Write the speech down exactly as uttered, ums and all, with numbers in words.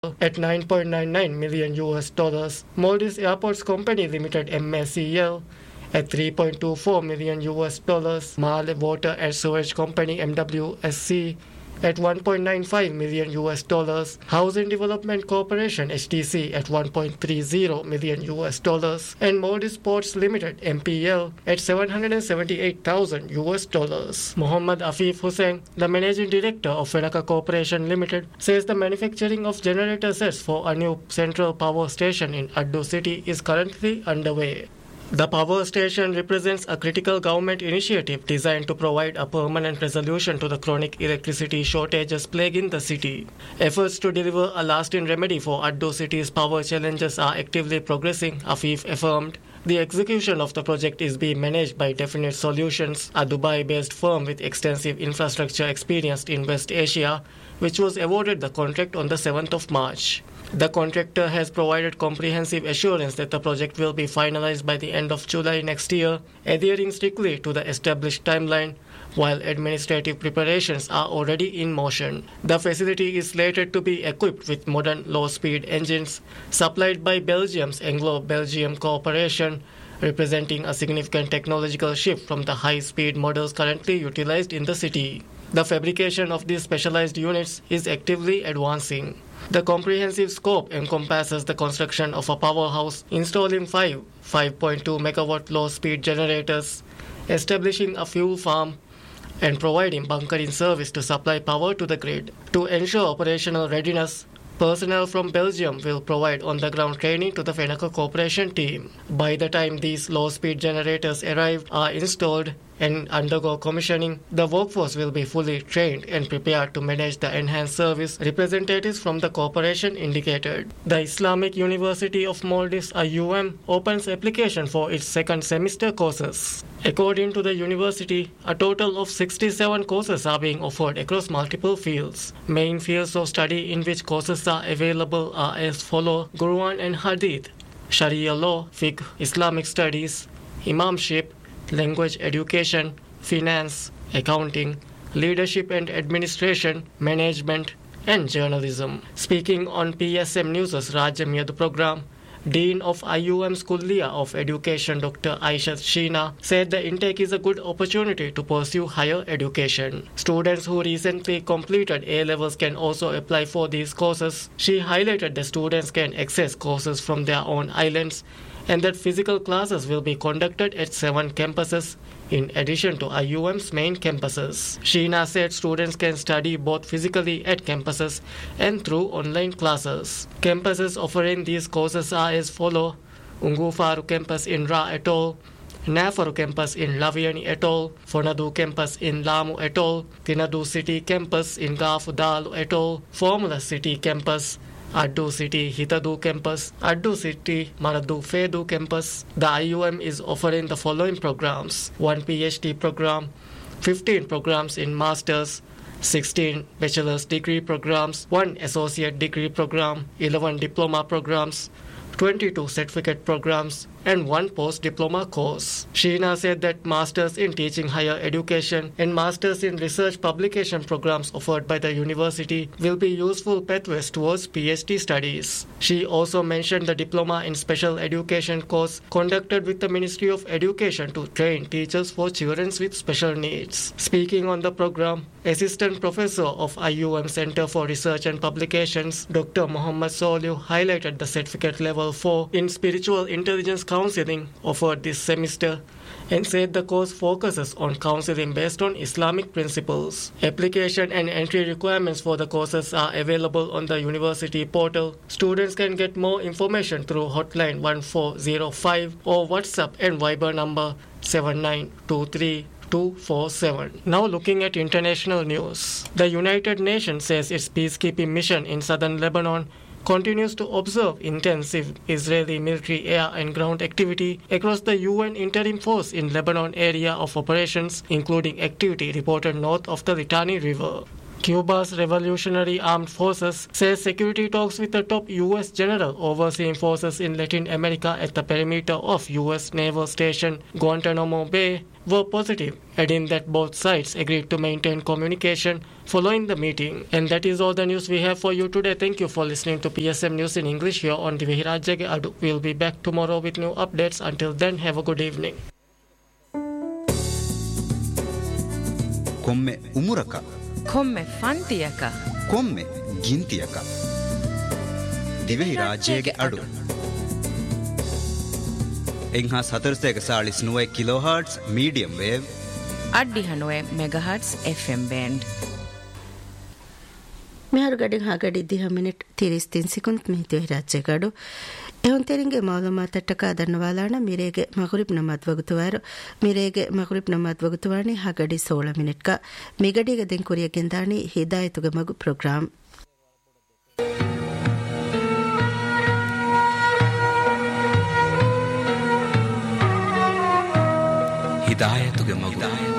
at nine point nine nine million U S dollars. Maldives Airports Company Limited M A C L at three point two four million U S dollars. Malé Water and Sewage Company M W S C at one point nine five million U S dollars. Housing Development Corporation H D C at one point three zero million U S dollars, and Maldives Ports Limited M P L at seven hundred seventy-eight thousand U S dollars. Mohammad Afif Hussain, the managing director of Fenaka Corporation Limited, says the manufacturing of generator sets for a new central power station in Addo City is currently underway. The power station represents a critical government initiative designed to provide a permanent resolution to the chronic electricity shortages plaguing the city. Efforts to deliver a lasting remedy for Addo City's power challenges are actively progressing, Afif affirmed. The execution of the project is being managed by Definite Solutions, a Dubai-based firm with extensive infrastructure experience in West Asia, which was awarded the contract on the seventh of March. The contractor has provided comprehensive assurance that the project will be finalized by the end of July next year, adhering strictly to the established timeline, while administrative preparations are already in motion. The facility is slated to be equipped with modern low-speed engines supplied by Belgium's Anglo-Belgium Corporation, representing a significant technological shift from the high-speed models currently utilized in the city. The fabrication of these specialized units is actively advancing. The comprehensive scope encompasses the construction of a powerhouse, installing five five point two megawatt low-speed generators, establishing a fuel farm, and providing bunkering service to supply power to the grid. To ensure operational readiness, personnel from Belgium will provide on-the-ground training to the Fenaka Corporation team. By the time these low-speed generators arrive, are installed, and undergo commissioning, the workforce will be fully trained and prepared to manage the enhanced service, representatives from the corporation indicated. The Islamic University of Maldives I U M opens application for its second semester courses. According to the university, a total of sixty-seven courses are being offered across multiple fields. Main fields of study in which courses are available are as follow: Quran and Hadith, Sharia law, fiqh, Islamic studies, imamship, language education, finance, accounting, leadership and administration, management, and journalism. Speaking on P S M News' Rajya Miyadu program, Dean of I U M's Kulliya of Education Doctor Aishat Sheena said the intake is a good opportunity to pursue higher education. Students who recently completed A-levels can also apply for these courses. She highlighted that students can access courses from their own islands and that physical classes will be conducted at seven campuses in addition to I U M's main campuses. Sheena said students can study both physically at campuses and through online classes. Campuses offering these courses are as follow: Ungufaru campus in Ra Atoll, Nafaru campus in Laviani Atoll, Fonadu campus in Lamu Atoll, Tinadu City campus in Gafu Dalu Atoll, Formula City campus, Addo City Hitadu campus, Addo City Maradu Fedu campus. The I U M is offering the following programs: one PhD program, fifteen programs in Masters, sixteen bachelor's degree programs, one associate degree program, eleven diploma programs, twenty-two certificate programs, and one post-diploma course. Sheena said that Masters in Teaching Higher Education and Masters in Research Publication programs offered by the university will be useful pathways towards PhD studies. She also mentioned the Diploma in Special Education course conducted with the Ministry of Education to train teachers for children with special needs. Speaking on the program, Assistant Professor of I U M Center for Research and Publications, Doctor Muhammad Soliu, highlighted the certificate level four in Spiritual Intelligence Counseling offered this semester and said the course focuses on counseling based on Islamic principles. Application and entry requirements for the courses are available on the university portal. Students can get more information through hotline one four zero five or WhatsApp and Viber number seven nine two three two four seven. Now looking at international news. The United Nations says its peacekeeping mission in southern Lebanon continues to observe intensive Israeli military air and ground activity across the U N interim force in Lebanon area of operations, including activity reported north of the Litani River. Cuba's Revolutionary Armed Forces says security talks with the top U S general overseeing forces in Latin America at the perimeter of U S naval station Guantanamo Bay were positive, adding that both sides agreed to maintain communication following the meeting. And that is all the news we have for you today. Thank you for listening to P S M News in English here on Divehi Rajyage Adu. We'll be back tomorrow with new updates. Until then, have a good evening. Komme umuraka. Komme fantiyaka. Komme gintiyaka. Divehi Rajyage Adu. එංහා සතරසයක සාලිස් නුවයි කිලෝහර්ට්ස් medium wave අඩ්ඩි හනුවේ මෙගහර්ට්ස් F M band මෙහරු ගඩින් හාගඩි දිහ minute තිරිස් තින් සිකුන්ත් මිහිතුවේ රාජ්‍යකඩු එහොන් තෙරින්ගේ මාලුමාතට්ටක ಅದನ್ನವಾಲಾಣ ಮಿರೇಗೆ ಮಗುರಿಬ್ ನಮಾದ್ ವಗುತುವಾರು ಮಿರೇಗೆ ಮಗುರಿಬ್ ನಮಾದ್ ವಗುತುವಾಣಿ ಹಗಡಿ ಸೋಳ ಮಿನಿಟ್ಕ ಮಿಗಡಿಗೆ then ಕುರಿಯ ಗೆಂದಾಣಿ ಹಿದಾಯತುಗೆ ಮಗು program ಹಿದಾಯತುಗೆ ಮಗು